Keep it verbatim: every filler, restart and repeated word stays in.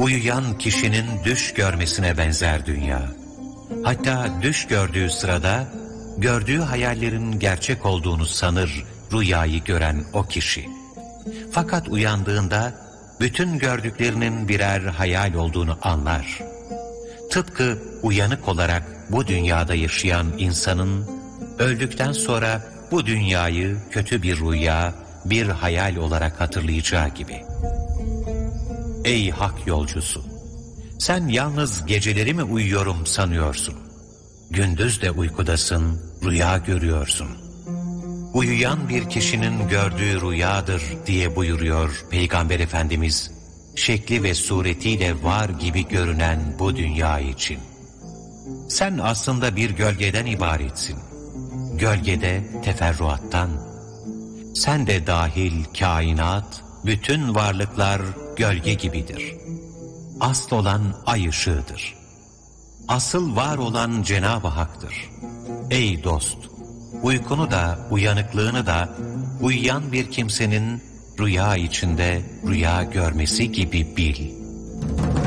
Uyuyan kişinin düş görmesine benzer dünya. Hatta düş gördüğü sırada gördüğü hayallerin gerçek olduğunu sanır rüyayı gören o kişi. Fakat uyandığında bütün gördüklerinin birer hayal olduğunu anlar. Tıpkı uyanık olarak bu dünyada yaşayan insanın öldükten sonra bu dünyayı kötü bir rüya, bir hayal olarak hatırlayacağı gibi. Ey hak yolcusu! Sen yalnız geceleri mi uyuyorum sanıyorsun? Gündüz de uykudasın, rüya görüyorsun. Uyuyan bir kişinin gördüğü rüyadır diye buyuruyor Peygamber Efendimiz, şekli ve suretiyle var gibi görünen bu dünya için. Sen aslında bir gölgeden ibaretsin. Gölgede teferruattan. Sen de dahil kainat, bütün varlıklar gölge gibidir. Asıl olan ay ışığıdır. Asıl var olan Cenab-ı Hak'tır. Ey dost! Uykunu da, uyanıklığını da uyuyan bir kimsenin rüya içinde rüya görmesi gibi bil.